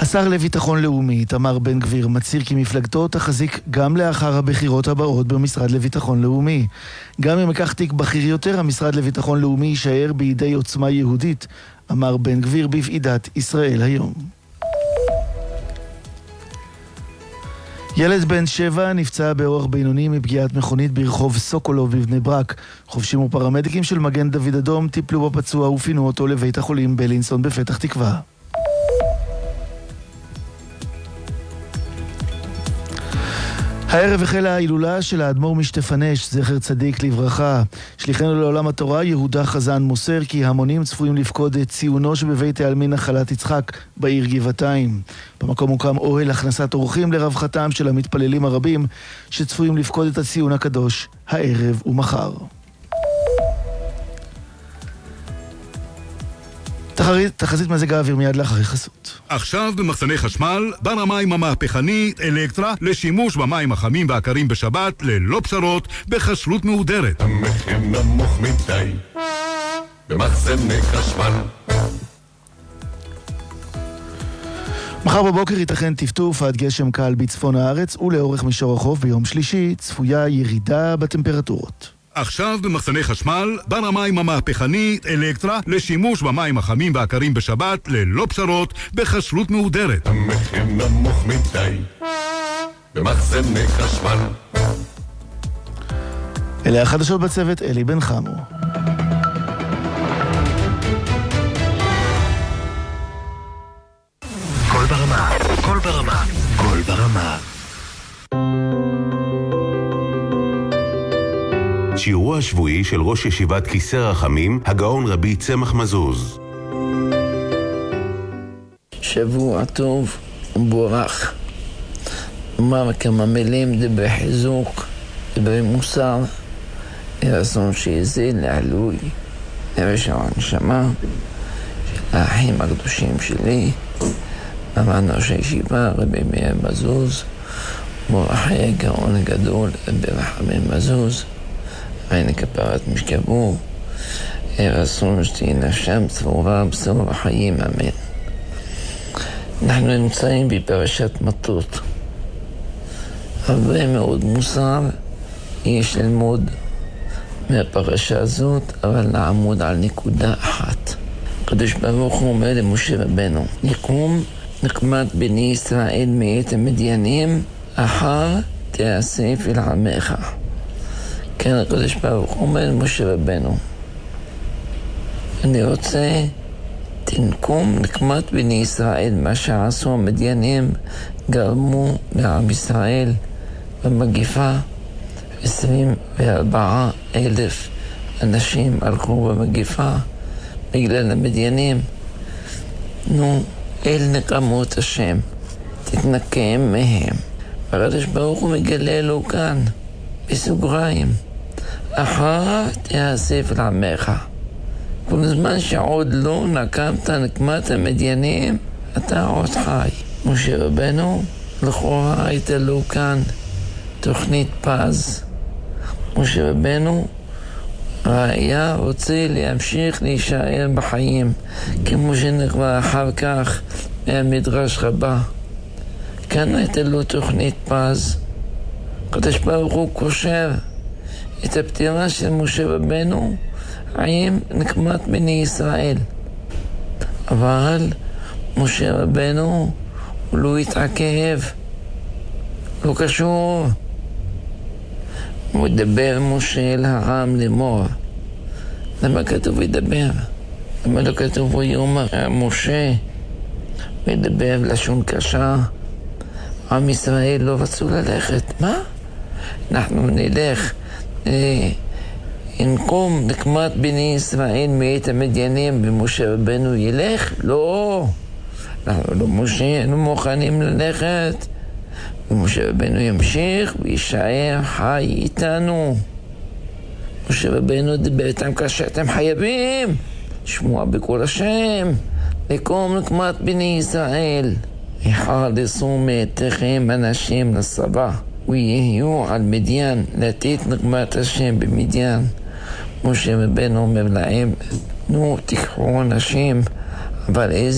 השר לביטחון לאומי, איתמר בן גביר, מצהיר כי מפלגתו תחזיק גם לאחר הבחירות הבאות במשרד לביטחון לאומי. גם אם לקח תיק בכיר יותר, המשרד לביטחון לאומי יישאר בידי עוצמה יהודית, אמר בן גביר בוועידת ישראל היום. ילד בן 7 נפצע באורח בינוני מפגיעת מכונית ברחוב סוקולוב בבני ברק. חובשים ופרמדיקים של מגן דוד אדום טיפלו בפצוע ופינו אותו לבית החולים בלינסון בפתח תקווה. הערב החלה ההילולה של האדמו"ר משטפנש, זכר צדיק לברכה. שליחנו לעולם התורה, יהודה חזן מוסר כי המונים צפויים לפקוד את ציונו שבבית העלמין נחלת יצחק בעיר גבעתיים. במקום הוקם אוהל הכנסת אורחים לרווחתם של המתפללים הרבים שצפויים לפקוד את הציון הקדוש הערב ומחר. תחזית מזג האוויר מיד לאחר חסות. עכשיו במחסני חשמל, בר המים המהפכני אלקטרה לשימוש במים החמים והקרים בשבת ללא פשרות בכשרות מהודרת. המחיר נמוך מדי במחסני חשמל. מחר בבוקר ייתכן טפטוף עד גשם קל בצפון הארץ ולאורך מישור החוף. ביום שלישי צפויה ירידה בטמפרטורות. עכשיו במחסני חשמל, בר המים המהפכני אלקטרה לשימוש במים החמים והקרים בשבת ללא פשרות בכשרות מהודרת. המחיר נמוך מדי במחסני חשמל. אלה החדשות בצוות, אלי בן חמו. כל ברמה, כל ברמה, כל ברמה. שיעורו השבועי של ראש ישיבת כיסא רחמים, הגאון רבי צמח מזוז. שבוע טוב ומבורך. אומר כמה מילים דברי חיזוק, דברי מוסר, רצון שיזיל לעלוי נרשע הנשמה של האחים הקדושים שלי, אמרנו ראש הישיבה רבי מאיר מזוז, מורחי הגאון הגדול רבי רחמים מזוז, עין כפרת משכבו, רצון שתהיה נפשם צבורה בשור החיים, אמן. אנחנו נמצאים בפרשת מטות. הרבה מאוד מוסר יש ללמוד מהפרשה הזאת, אבל נעמוד על נקודה אחת. הקדוש ברוך הוא אומר למשה רבנו, נקום נקמת בני ישראל מאת המדיינים, אחר תאסף אל עמך. כן, הקדוש ברוך הוא אומר למשה רבנו, אני רוצה תנקום נקמת בני ישראל, מה שעשו המדיינים, גרמו לעם ישראל במגיפה 24,000 אנשים הלכו במגיפה בגלל המדיינים. נו, אל נקמות השם, תתנקם מהם. והקדוש ברוך הוא מגלה לו כאן בסוגריים, אחר תאסף אל עמך. כל זמן שעוד לא נקמת נקמת המדיינים, אתה עוד חי. משה רבנו לכאורה הייתה לו כאן תוכנית פז. משה רבנו היה רוצה להמשיך להישאר בחיים, כמו שנקבע אחר כך מהמדרש רבה. כאן הייתה לו תוכנית פז. הקדוש ברוך הוא קושר את הפטירה של משה רבנו עם נקמת בני ישראל. אבל משה רבנו הוא לא התעכב, לא קשור. הוא ידבר משה אל העם לאמור. למה כתוב ידבר? למה לא כתוב ויאמר משה? הוא ידבר לשון קשה. עם ישראל לא רצו ללכת. מה? אנחנו נלך נקום נקמת בני ישראל מאת המדיינים ומשה רבנו ילך? לא. אנחנו לא משה, לא מוכנים ללכת. ומשה רבנו ימשיך וישאר חי איתנו. משה רבנו דיבר איתם כשאתם חייבים לשמוע בקול השם, לקום נקמת בני ישראל. יחלצו מאתכם אנשים לצבא ויהיו על מדיין, לתת נקמת השם במדיין. משה רבנו אומר להם, נו תיקחו אנשים, אבל איזה